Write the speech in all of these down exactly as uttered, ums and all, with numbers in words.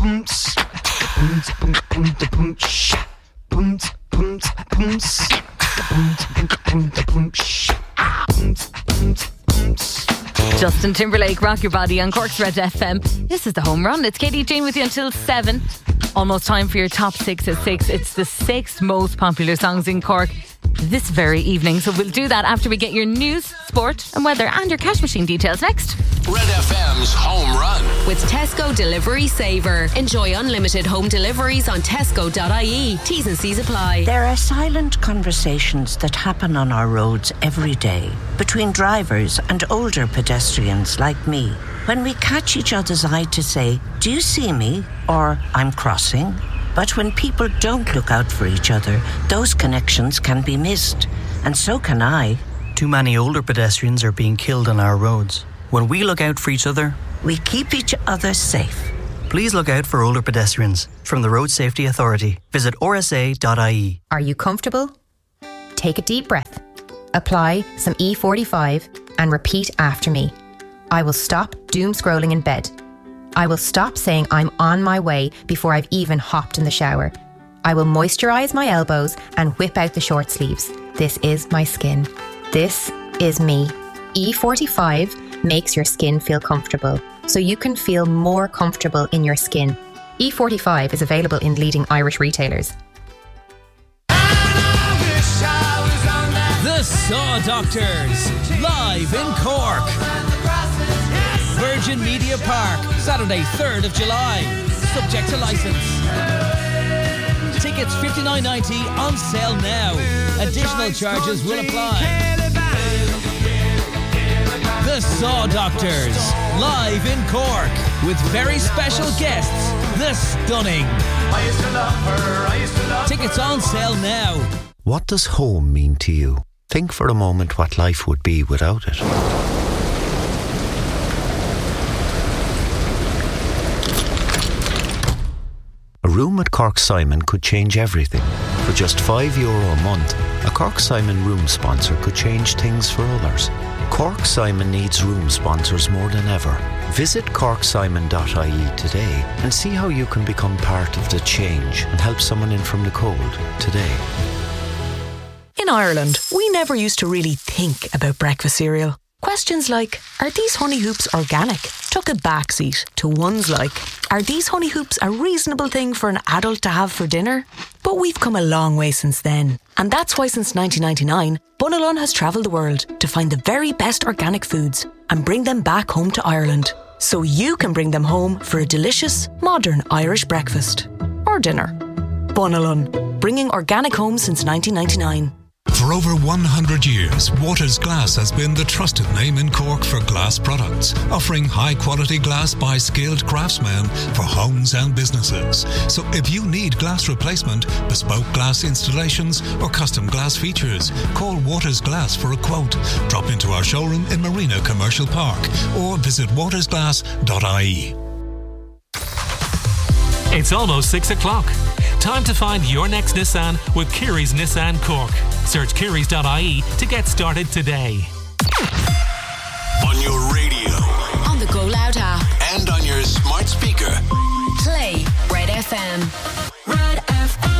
Justin Timberlake, Rock Your Body on Cork's Red F M. This is the Home Run. It's Katie Jane with you until seven. Almost time for your top six at six. It's the six most popular songs in Cork this very evening. So we'll do that after we get your news, sport and weather and your cash machine details next. Red F M's Home Run. With Tesco Delivery Saver. Enjoy unlimited home deliveries on tesco dot I E. T's and C's apply. There are silent conversations that happen on our roads every day between drivers and older pedestrians like me. When we catch each other's eye to say, "Do you see me?" or "I'm crossing." But when people don't look out for each other, those connections can be missed. And so can I. Too many older pedestrians are being killed on our roads. When we look out for each other, we keep each other safe. Please look out for older pedestrians. From the Road Safety Authority. Visit r s a dot I E. Are you comfortable? Take a deep breath. Apply some E forty-five and repeat after me. I will stop doom scrolling in bed. I will stop saying I'm on my way before I've even hopped in the shower. I will moisturise my elbows and whip out the short sleeves. This is my skin. This is me. E forty-five makes your skin feel comfortable, so you can feel more comfortable in your skin. E forty-five is available in leading Irish retailers. The Saw Doctors, live in Cork. Virgin Media Park, Saturday third of July. Subject to licence. Tickets fifty-nine ninety on sale now. Additional charges will apply. The Saw Doctors, live in Cork, with very special guests, The Stunning. Tickets on sale now. What does home mean to you? Think for a moment what life would be without it. A room at Cork Simon could change everything. For just five euro a month, a Cork Simon room sponsor could change things for others. Cork Simon needs room sponsors more than ever. Visit cork simon dot I E today and see how you can become part of the change and help someone in from the cold today. In Ireland, we never used to really think about breakfast cereal. Questions like, are these honey hoops organic? Took a backseat to ones like, are these honey hoops a reasonable thing for an adult to have for dinner? But we've come a long way since then. And that's why since nineteen ninety-nine, Bunalon has travelled the world to find the very best organic foods and bring them back home to Ireland. So you can bring them home for a delicious, modern Irish breakfast. Or dinner. Bunalon, bringing organic home since nineteen ninety-nine. For over one hundred years, Waters Glass has been the trusted name in Cork for glass products, offering high-quality glass by skilled craftsmen for homes and businesses. So if you need glass replacement, bespoke glass installations or custom glass features, call Waters Glass for a quote. Drop into our showroom in Marina Commercial Park or visit waters glass dot I E. It's almost six o'clock. Time to find your next Nissan with Kiri's Nissan Cork. Search kiris dot I E to get started today. On your radio, on the Go Loud app, and on your smart speaker. Play Red F M. Red F M.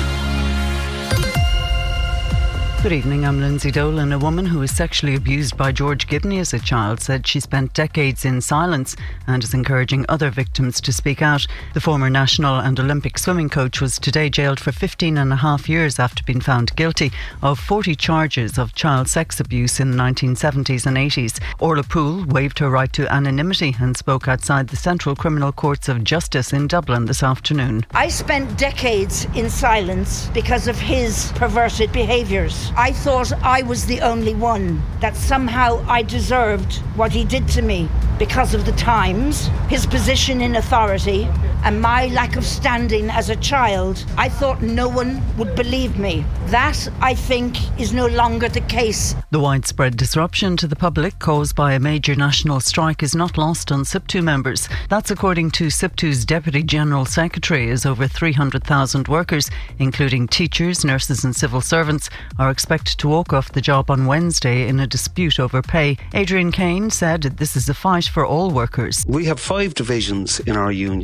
Good evening, I'm Lindsay Dolan. A woman who was sexually abused by George Gibney as a child said she spent decades in silence and is encouraging other victims to speak out. The former national and Olympic swimming coach was today jailed for fifteen and a half years after being found guilty of forty charges of child sex abuse in the nineteen seventies and eighties. Orla Poole waived her right to anonymity and spoke outside the Central Criminal Courts of Justice in Dublin this afternoon. I spent decades in silence because of his perverted behaviours. I thought I was the only one, that somehow I deserved what he did to me because of the times, his position in authority, and my lack of standing as a child. I thought no one would believe me. That, I think, is no longer the case. The widespread disruption to the public caused by a major national strike is not lost on SIPTU members. That's according to SIPTU's Deputy General Secretary, as over three hundred thousand workers, including teachers, nurses and civil servants, are expected to walk off the job on Wednesday in a dispute over pay. Adrian Kane said this is a fight for all workers. We have five divisions in our union. I was at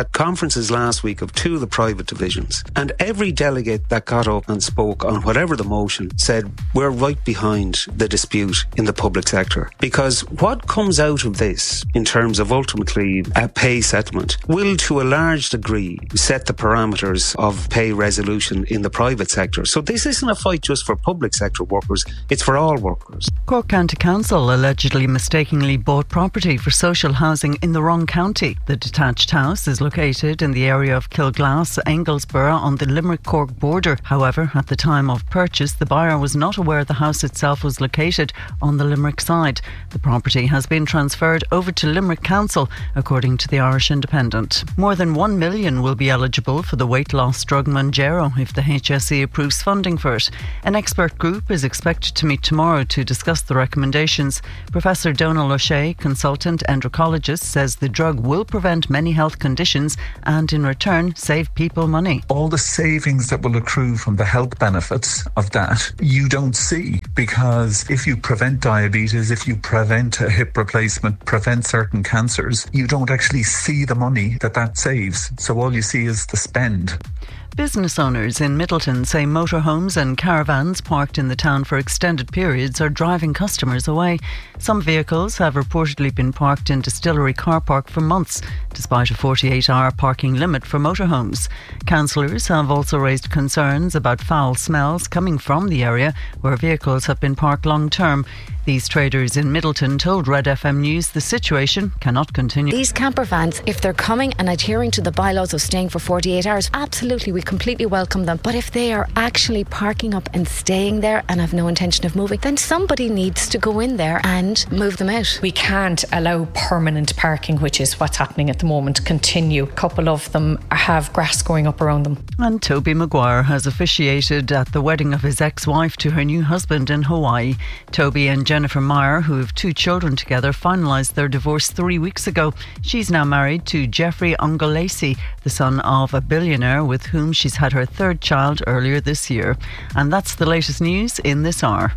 at conferences last week of two of the private divisions, and every delegate that got up and spoke on whatever the motion said, we're right behind the dispute in the public sector. Because what comes out of this in terms of ultimately a pay settlement will to a large degree set the parameters of pay resolution in the private sector. So this isn't a fight just for public sector workers, it's for all workers. Cork County Council allegedly mistakenly bought property for social housing in the wrong county. The detached house is located in the area of Kilglass, Englesborough on the Limerick-Cork border. However, at the time of purchase, the buyer was not aware the house itself was located on the Limerick side. The property has been transferred over to Limerick Council, according to the Irish Independent. More than one million will be eligible for the weight loss drug Mounjaro if the H S E approves funding for it. An expert group is expected to meet tomorrow to discuss the recommendations. Professor Donal O'Shea, consultant endocrinologist, says the drug will prevent many health conditions and in return save people money. All the savings that will accrue from the health benefits of that you don't see, because if you prevent diabetes, if you prevent a hip replacement, prevent certain cancers, you don't actually see the money that that saves. So all you see is the spend. Business owners in Middleton say motorhomes and caravans parked in the town for extended periods are driving customers away. Some vehicles have reportedly been parked in Distillery car park for months, despite a forty-eight hour parking limit for motorhomes. Councillors have also raised concerns about foul smells coming from the area where vehicles have been parked long term. These traders in Middleton told Red F M News the situation cannot continue. These camper vans, if they're coming and adhering to the bylaws of staying for forty-eight hours, absolutely, we completely welcome them. But if they are actually parking up and staying there and have no intention of moving, then somebody needs to go in there and move them out. We can't allow permanent parking, which is what's happening at the moment, continue. A couple of them have grass growing up around them. And Toby Maguire has officiated at the wedding of his ex-wife to her new husband in Hawaii. Toby and Jennifer Meyer, who have two children together, finalised their divorce three weeks ago. She's now married to Jeffrey Ongolesi, the son of a billionaire with whom she's had her third child earlier this year. And that's the latest news in this hour.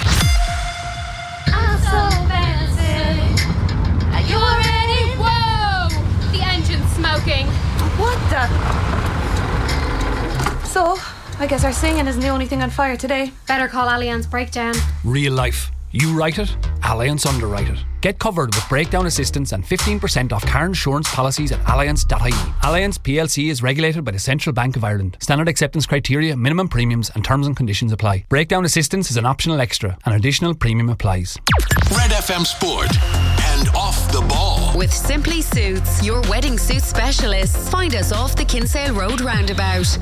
I'm so fancy. Are you ready? Whoa! The engine's smoking. What the? So, I guess our singing isn't the only thing on fire today. Better call Allianz Breakdown. Real life. You write it, Allianz underwrite it. Get covered with breakdown assistance and fifteen percent off car insurance policies at allianz dot I E. Allianz P L C is regulated by the Central Bank of Ireland. Standard acceptance criteria, minimum premiums and terms and conditions apply. Breakdown assistance is an optional extra. An additional premium applies. Red F M Sport and Off the Ball. With Simply Suits, your wedding suit specialists. Find us off the Kinsale Road roundabout.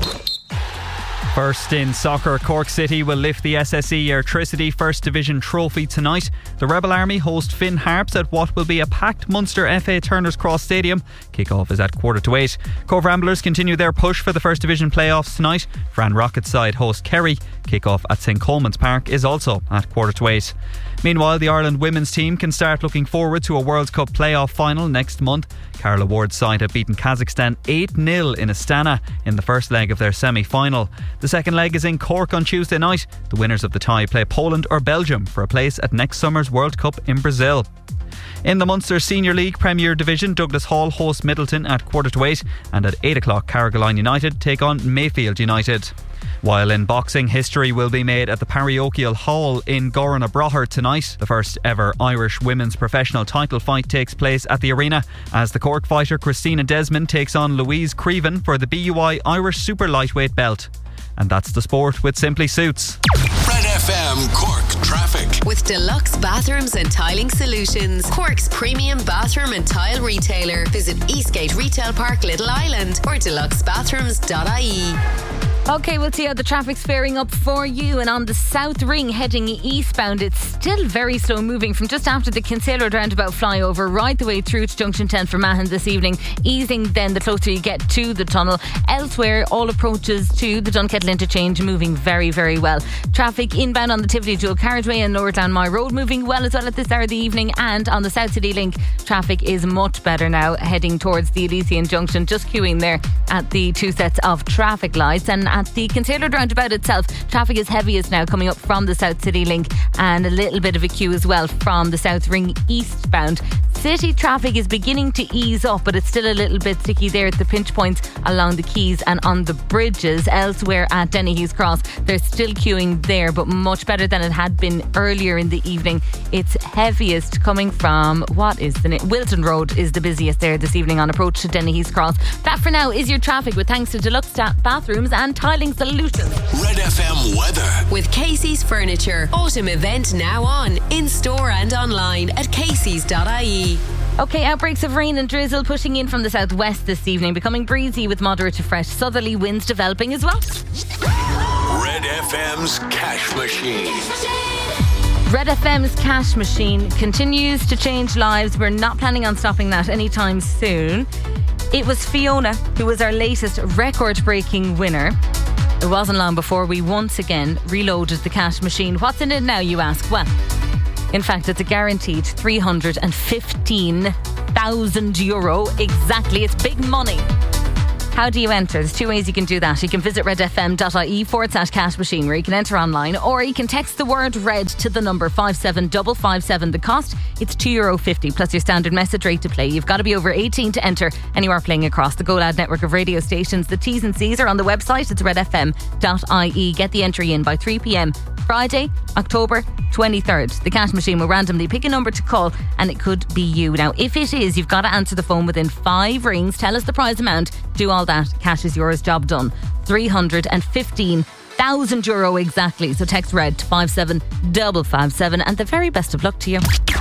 First in soccer, Cork City will lift the S S E Airtricity First Division trophy tonight. The Rebel Army host Finn Harps at what will be a packed Munster F A Turner's Cross Stadium. Kick-off is at quarter to eight. Cove Ramblers continue their push for the First Division playoffs tonight. Fran Rocket's side host Kerry. Kick-off at St Coleman's Park is also at quarter to eight. Meanwhile, the Ireland women's team can start looking forward to a World Cup playoff final next month. Carla Ward's side have beaten Kazakhstan eight nil in Astana in the first leg of their semi-final. The second leg is in Cork on Tuesday night. The winners of the tie play Poland or Belgium for a place at next summer's World Cup in Brazil. In the Munster Senior League Premier Division, Douglas Hall hosts Middleton at quarter to eight, and at eight o'clock Carrigaline United take on Mayfield United. While in boxing, history will be made at the Parochial Hall in Gorranabraher tonight. The first ever Irish women's professional title fight takes place at the arena as the Cork fighter Christina Desmond takes on Louise Creven for the B U I Irish Super Lightweight belt. And that's the sport with Simply Suits. Red F M Cork traffic. With Deluxe Bathrooms and Tiling Solutions, Cork's premium bathroom and tile retailer. Visit Eastgate Retail Park, Little Island or deluxe bathrooms dot I E. OK, we'll see how the traffic's faring up for you. And on the South Ring heading eastbound, it's still very slow moving from just after the Kinsale Road roundabout flyover right the way through to Junction ten for Mahon this evening, easing then the closer you get to the tunnel. Elsewhere, all approaches to the Dunkettle interchange moving very, very well. Traffic inbound on the Tivoli dual carriageway and Lower Downmire Road moving well as well at this hour of the evening. And on the South City Link, traffic is much better now, heading towards the Elysian Junction, just queuing there at the two sets of traffic lights. And at the Kinsale Road roundabout itself, traffic is heaviest now coming up from the South City Link, and a little bit of a queue as well from the South Ring eastbound. City traffic is beginning to ease up, but it's still a little bit sticky there at the pinch points along the quays and on the bridges. Elsewhere at Dennehy's Cross, there's still queuing there, but much better than it had been earlier in the evening. It's heaviest coming from, what is the name? Wilton Road is the busiest there this evening on approach to Dennehy's Cross. That for now is your traffic, with thanks to Deluxe Bathrooms and Tiling Solutions. Red F M weather. With Casey's Furniture. Autumn event now on. In store and online at caseys dot I E. Okay, outbreaks of rain and drizzle pushing in from the southwest this evening, becoming breezy with moderate to fresh southerly winds developing as well. Red F M's Cash Machine. Red F M's Cash Machine continues to change lives. We're not planning on stopping that anytime soon. It was Fiona who was our latest record-breaking winner. It wasn't long before we once again reloaded the cash machine. What's in it now, you ask? Well, in fact, it's a guaranteed three hundred fifteen thousand euro. Exactly, it's big money. How do you enter? There's two ways you can do that. You can visit redfm.ie forward slash cash machine, where you can enter online, or you can text the word red to the number five seven five five seven. The cost, it's two euro fifty plus your standard message rate to play. You've got to be over eighteen to enter, and you are playing across the Go Loud network of radio stations. The T's and C's are on the website. It's redfm.ie. Get the entry in by three p.m. Friday, October twenty-third. The cash machine will randomly pick a number to call, and it could be you. Now, if it is, you've got to answer the phone within five rings. Tell us the prize amount. Do all that. Cash is yours. Job done. three hundred fifteen thousand euro exactly. So text red to five seven five five seven, and the very best of luck to you.